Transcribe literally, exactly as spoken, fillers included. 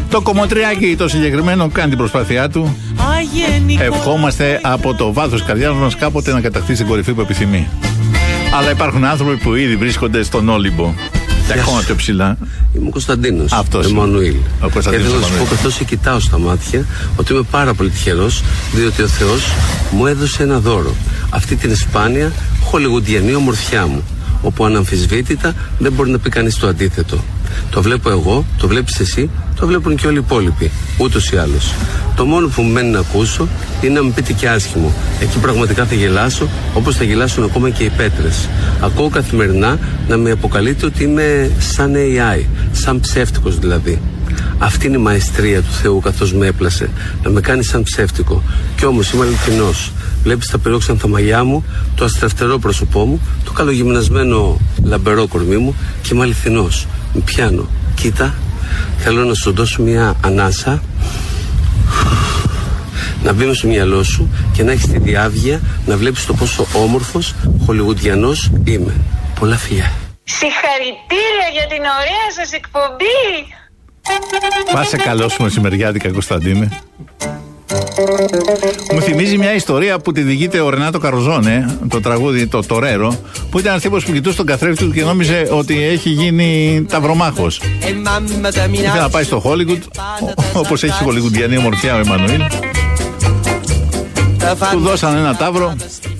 Το κομμωτριάκι το συγκεκριμένο κάνει την προσπάθειά του. Ευχόμαστε από το βάθος της καρδιάς μας κάποτε να κατακτήσει την κορυφή που επιθυμεί. Αλλά υπάρχουν άνθρωποι που ήδη βρίσκονται στον Όλυμπο. Και ακόμα πιο ψηλά. Είμαι ο Κωνσταντίνος. Αυτός. Εμμανουήλ. Ο Κωνσταντίνος. Και θέλω να σου πω, καθώς σε κοιτάω στα μάτια, ότι είμαι πάρα πολύ τυχερός, διότι ο Θεός μου έδωσε ένα δώρο. Αυτή την σπάνια χολιγουντιανή ομορφιά μου, όπου αναμφισβήτητα δεν μπορεί να πει κανείς το αντίθετο. Το βλέπω εγώ, το βλέπεις εσύ, το βλέπουν και όλοι οι υπόλοιποι, ούτως ή άλλως. Το μόνο που μου μένει να ακούσω είναι να μου πείτε και άσχημο. Εκεί πραγματικά θα γελάσω, όπως θα γελάσουν ακόμα και οι πέτρες. Ακούω καθημερινά να με αποκαλείτε ότι είμαι σαν έι άι, σαν ψεύτικος δηλαδή. Αυτή είναι η μαεστρία του Θεού, καθώς με έπλασε, να με κάνει σαν ψεύτικο. Κι όμως είμαι αληθινός. Βλέπεις τα πυρόξενθα μαλλιά μου, το αστραφτερό πρόσωπό μου, το καλογυμνασμένο λαμπερό κορμί μου και είμαι αληθινός. Με πιάνω. Κοίτα, θέλω να σου δώσω μια ανάσα, να μπει στο μυαλό σου και να έχεις τη διάβγεια να βλέπεις το πόσο όμορφος χολιγουντιανός είμαι. Πολλά φιλιά. Συγχαρητήρια για την ωραία σας εκπομπή. Πάσε καλό σου μεσημεριάτικα, Κωνσταντίνε. Μου θυμίζει μια ιστορία που τη διηγείται ο Ρενάτο Καροζόνε, το τραγούδι το Τορέρο, που ήταν ένας τύπος που κοιτούσε τον καθρέφτη του και νόμιζε ότι έχει γίνει ταυρομάχος. Ήθελε να πάει στο Χόλιγουντ, όπως έχει χολιγουντιανή ομορφιά ο Εμμανουήλ. Του δώσαν ένα ταύρο